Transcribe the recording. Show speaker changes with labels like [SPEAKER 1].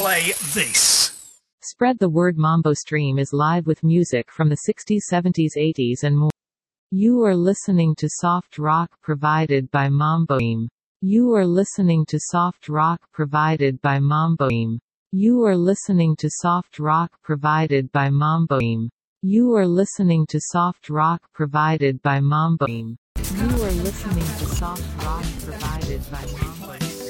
[SPEAKER 1] play this.
[SPEAKER 2] Spread the word. Mambo Stream is live with music from the 60s, 70s, 80s and more. You are listening to soft rock provided by Mambo Stream. You are listening to soft rock provided by Mambo Stream. You are listening to soft rock provided by Mambo Stream. You are listening to soft rock provided by Mambo Stream. You are listening to soft rock provided by Mambo Stream.